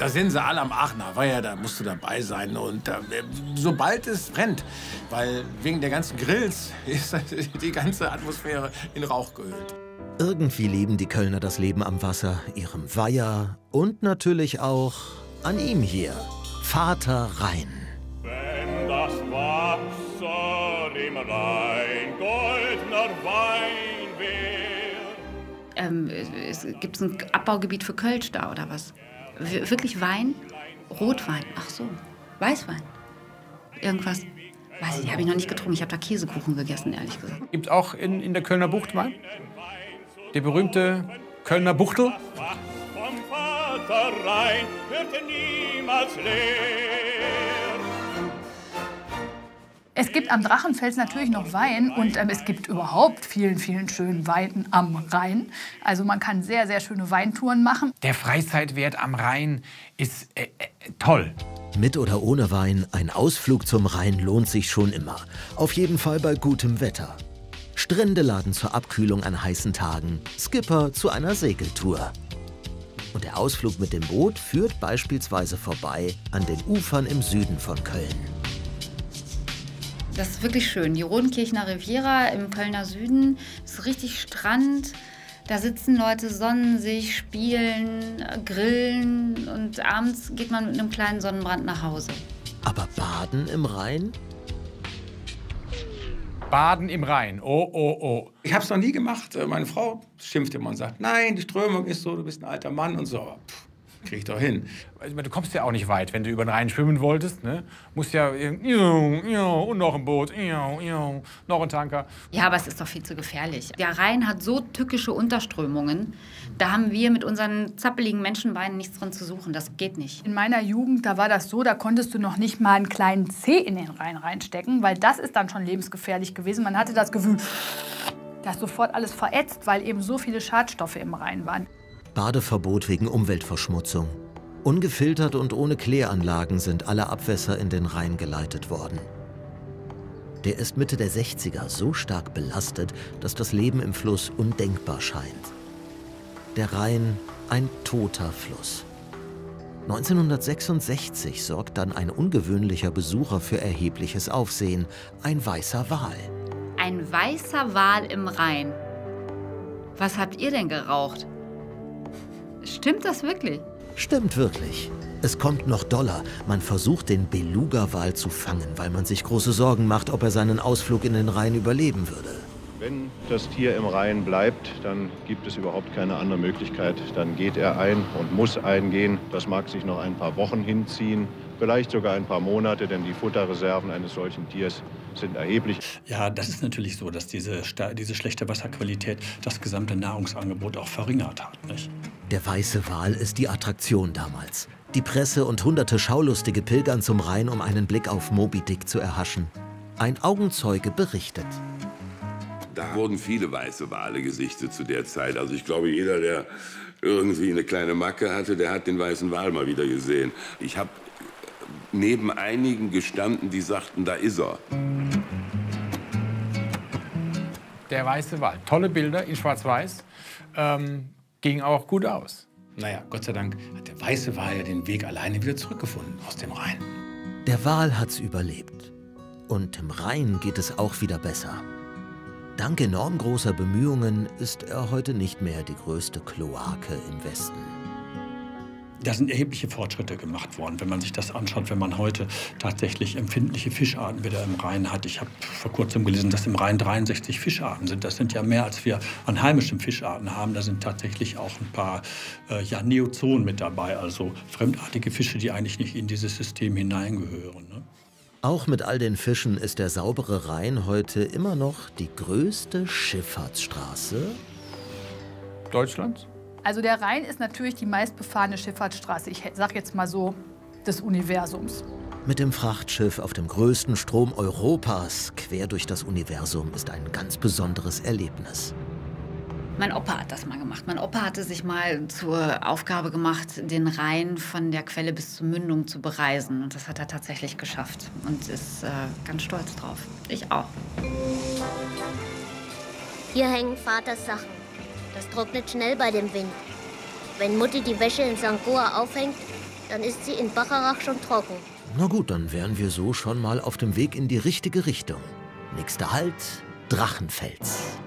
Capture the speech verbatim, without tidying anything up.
Da sind sie alle am Aachener Weiher, da musst du dabei sein. Und äh, sobald es brennt, weil wegen der ganzen Grills ist die ganze Atmosphäre in Rauch gehüllt. Irgendwie lieben die Kölner das Leben am Wasser, ihrem Weiher und natürlich auch an ihm hier, Vater Rhein. Wenn das Wasser im Rhein goldener Wein wär. Ähm, gibt es ein Abbaugebiet für Kölsch da oder was? W wirklich Wein? Rotwein? Ach so. Weißwein? Irgendwas? Weiß ich, habe ich noch nicht getrunken. Ich habe da Käsekuchen gegessen, ehrlich gesagt. Gibt es auch in, in der Kölner Bucht Wein? Der berühmte Kölner Buchtel? Vom Vater Rhein hörte niemals leer. Es gibt am Drachenfels natürlich noch Wein und ähm, es gibt überhaupt vielen, vielen schönen Wein am Rhein. Also man kann sehr, sehr schöne Weintouren machen. Der Freizeitwert am Rhein ist äh, äh, toll. Mit oder ohne Wein, ein Ausflug zum Rhein lohnt sich schon immer. Auf jeden Fall bei gutem Wetter. Strände laden zur Abkühlung an heißen Tagen, Skipper zu einer Segeltour. Und der Ausflug mit dem Boot führt beispielsweise vorbei an den Ufern im Süden von Köln. Das ist wirklich schön. Die Rodenkirchener Riviera im Kölner Süden ist richtig Strand. Da sitzen Leute, sonnen sich, spielen, grillen und abends geht man mit einem kleinen Sonnenbrand nach Hause. Aber Baden im Rhein? Baden im Rhein, oh, oh, oh. Ich habe es noch nie gemacht. Meine Frau schimpft immer und sagt, nein, die Strömung ist so, du bist ein alter Mann und so. Pff, krieg ich doch hin. Du kommst ja auch nicht weit, wenn du über den Rhein schwimmen wolltest. Ne? Musst ja und noch ein Boot, noch ein Tanker. Ja, aber es ist doch viel zu gefährlich. Der Rhein hat so tückische Unterströmungen. Da haben wir mit unseren zappeligen Menschenbeinen nichts drin zu suchen. Das geht nicht. In meiner Jugend, da war das so, da konntest du noch nicht mal einen kleinen Zeh in den Rhein reinstecken, weil das ist dann schon lebensgefährlich gewesen. Man hatte das Gefühl, dass sofort alles verätzt, weil eben so viele Schadstoffe im Rhein waren. Badeverbot wegen Umweltverschmutzung. Ungefiltert und ohne Kläranlagen sind alle Abwässer in den Rhein geleitet worden. Der ist Mitte der sechziger so stark belastet, dass das Leben im Fluss undenkbar scheint. Der Rhein, ein toter Fluss. neunzehnhundertsechsundsechzig sorgt dann ein ungewöhnlicher Besucher für erhebliches Aufsehen, ein weißer Wal. Ein weißer Wal im Rhein. Was habt ihr denn geraucht? Stimmt das wirklich? Stimmt wirklich. Es kommt noch doller. Man versucht, den Beluga-Wal zu fangen, weil man sich große Sorgen macht, ob er seinen Ausflug in den Rhein überleben würde. Wenn das Tier im Rhein bleibt, dann gibt es überhaupt keine andere Möglichkeit. Dann geht er ein und muss eingehen. Das mag sich noch ein paar Wochen hinziehen, vielleicht sogar ein paar Monate, denn die Futterreserven eines solchen Tiers sind erheblich. Ja, das ist natürlich so, dass diese, diese schlechte Wasserqualität das gesamte Nahrungsangebot auch verringert hat, nicht? Der weiße Wal ist die Attraktion damals. Die Presse und hunderte Schaulustige pilgern zum Rhein, um einen Blick auf Moby Dick zu erhaschen. Ein Augenzeuge berichtet. Da wurden viele weiße Wale gesichtet zu der Zeit. Also ich glaube, jeder, der irgendwie eine kleine Macke hatte, der hat den weißen Wal mal wieder gesehen. Ich habe neben einigen gestanden, die sagten, da ist er. Der weiße Wal. Tolle Bilder in Schwarz-Weiß. Ähm, ging auch gut aus. Naja, Gott sei Dank hat der weiße Wal ja den Weg alleine wieder zurückgefunden aus dem Rhein. Der Wal hat's überlebt. Und im Rhein geht es auch wieder besser. Dank enorm großer Bemühungen ist er heute nicht mehr die größte Kloake im Westen. Da sind erhebliche Fortschritte gemacht worden, wenn man sich das anschaut, wenn man heute tatsächlich empfindliche Fischarten wieder im Rhein hat. Ich habe vor kurzem gelesen, dass im Rhein dreiundsechzig Fischarten sind. Das sind ja mehr, als wir an heimischen Fischarten haben. Da sind tatsächlich auch ein paar äh, ja, Neozoen mit dabei, also fremdartige Fische, die eigentlich nicht in dieses System hineingehören. Ne? Auch mit all den Fischen ist der saubere Rhein heute immer noch die größte Schifffahrtsstraße Deutschlands? Also der Rhein ist natürlich die meistbefahrene Schifffahrtsstraße, ich sag jetzt mal so, des Universums. Mit dem Frachtschiff auf dem größten Strom Europas quer durch das Universum ist ein ganz besonderes Erlebnis. Mein Opa hat das mal gemacht. Mein Opa hatte sich mal zur Aufgabe gemacht, den Rhein von der Quelle bis zur Mündung zu bereisen. Und das hat er tatsächlich geschafft und ist äh, ganz stolz drauf. Ich auch. Hier hängen Vaters Sachen. Das trocknet schnell bei dem Wind. Wenn Mutti die Wäsche in Sankt Goa aufhängt, Dann ist sie in Bacharach schon trocken. Na gut, dann wären wir so schon mal auf dem Weg in die richtige Richtung. Nächster Halt, Drachenfels.